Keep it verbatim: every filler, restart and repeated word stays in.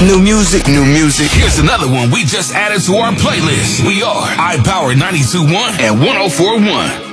New music, new music. Here's another one we just added to our playlist. We are iPower ninety-two point one and one oh four point one.